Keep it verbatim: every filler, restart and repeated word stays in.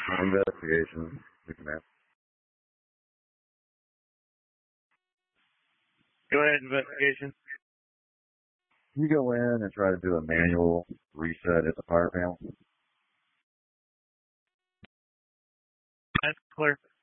Investigation. Command. Go ahead, investigation. You go in and try to do a manual reset at the fire panel. That's clear.